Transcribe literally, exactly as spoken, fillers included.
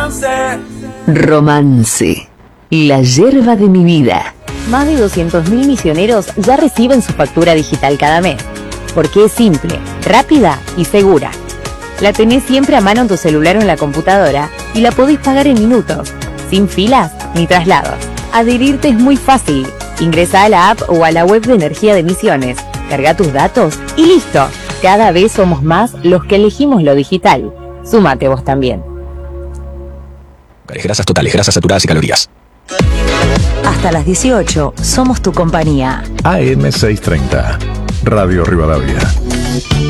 Romance, la yerba de mi vida. Más de doscientos mil misioneros ya reciben su factura digital cada mes, porque es simple, rápida y segura. La tenés siempre a mano en tu celular o en la computadora y la podés pagar en minutos, sin filas ni traslados. Adherirte es muy fácil. Ingresa a la app o a la web de Energía de Misiones, carga tus datos y listo. Cada vez somos más los que elegimos lo digital. Súmate vos también. Grasas totales, grasas saturadas y calorías. Hasta las dieciocho, somos tu compañía. A M seiscientos treinta, Radio Rivadavia.